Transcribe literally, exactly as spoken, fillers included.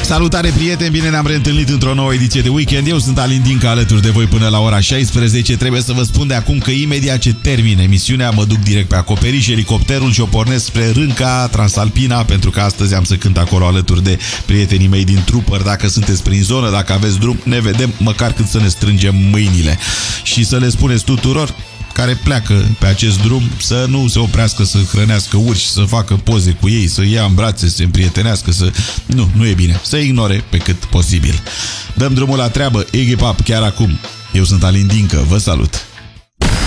Salutare, prieteni, bine ne-am reîntâlnit într-o nouă ediție de weekend. Eu sunt Alin Dinca, alături de voi până la ora șaisprezece. Trebuie să vă spun de acum că imediat ce termin emisiunea mă duc direct pe acoperiș, elicopterul, și o pornesc spre Rânca, Transalpina, pentru că astăzi am să cânt acolo alături de prietenii mei din Trooper. Dacă sunteți prin zonă, dacă aveți drum, ne vedem, măcar cât să ne strângem mâinile. Și să le spuneți tuturor care pleacă pe acest drum să nu se oprească să hrănească urși, să facă poze cu ei, să ia în brațe, să se împrietenească, să... Nu, nu e bine. Să ignore pe cât posibil. Dăm drumul la treabă, Iggy Pop chiar acum. Eu sunt Alin Dincă, vă salut!